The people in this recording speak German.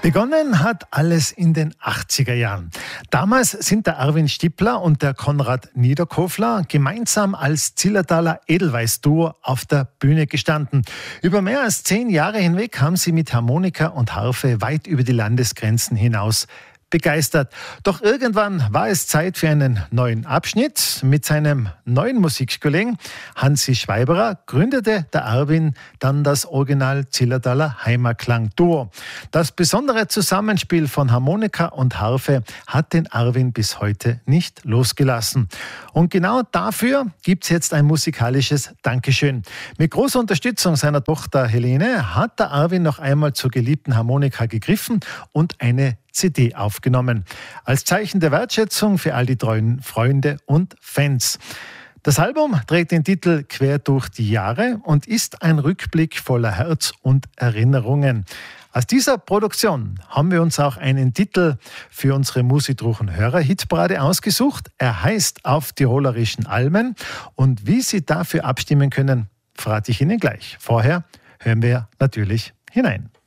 Begonnen hat alles in den 80er Jahren. Damals sind der Erwin Stippler und der Konrad Niederkofler gemeinsam als Zillertaler Edelweiß-Duo auf der Bühne gestanden. Über mehr als 10 Jahre hinweg haben sie mit Harmonika und Harfe weit über die Landesgrenzen hinaus begeistert. Doch irgendwann war es Zeit für einen neuen Abschnitt. Mit seinem neuen Musikkollegen Hansi Schweiberer gründete der Erwin dann das Original Zillertaler Heimaklang-Duo. Das besondere Zusammenspiel von Harmonika und Harfe hat den Erwin bis heute nicht losgelassen. Und genau dafür gibt es jetzt ein musikalisches Dankeschön. Mit großer Unterstützung seiner Tochter Helene hat der Erwin noch einmal zur geliebten Harmonika gegriffen und eine CD aufgenommen. Als Zeichen der Wertschätzung für all die treuen Freunde und Fans. Das Album trägt den Titel Quer durch die Jahre und ist ein Rückblick voller Herz und Erinnerungen. Aus dieser Produktion haben wir uns auch einen Titel für unsere Musidruchen Hörer-Hitparade ausgesucht. Er heißt Auf Tirolerischen Almen. Und wie Sie dafür abstimmen können, verrate ich Ihnen gleich. Vorher hören wir natürlich hinein.